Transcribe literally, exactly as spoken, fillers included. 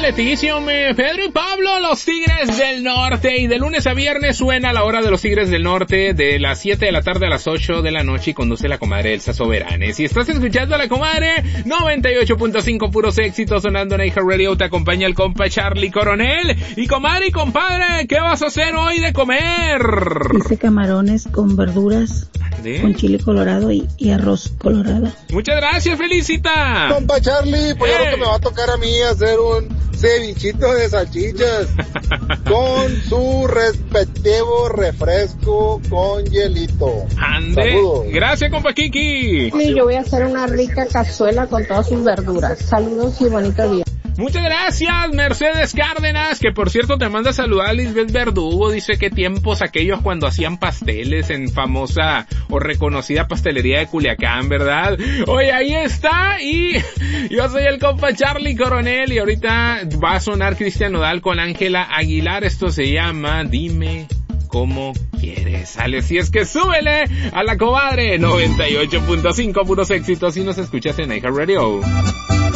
Leticia, hombre. Pedro y Pablo, los Tigres del Norte. Y de lunes a viernes suena la hora de los Tigres del Norte, de las siete de la tarde a las ocho de la noche, y conduce la comadre Elsa Soberanes. Si estás escuchando a la comadre, noventa y ocho punto cinco puros éxitos sonando en iHeartRadio, te acompaña el compa Charlie Coronel. Y comadre y compadre, ¿qué vas a hacer hoy de comer? Hice camarones con verduras, ¿de? Con chile colorado y, y arroz colorado. Muchas gracias, felicita. Compa Charlie, pues hey. Yo creo que me va a tocar a mí hacer un cevichito de salchichas con su respectivo refresco con hielito. Ande. Saludos. Gracias, compa Kiki. Sí, yo voy a hacer una rica cazuela con todas sus verduras. Saludos y bonito día. Muchas gracias, Mercedes Cárdenas, que por cierto te manda a saludar a Lisbeth Verdugo. Dice que tiempos aquellos cuando hacían pasteles en famosa o reconocida pastelería de Culiacán, ¿verdad? Oye, ahí está, y yo soy el compa Charlie Coronel, y ahorita va a sonar Cristian Nodal con Ángela Aguilar. Esto se llama Dime Cómo Quieres. Sale, si es que súbele a la comadre. noventa y ocho punto cinco puros éxitos y nos escuchas en iHeartRadio.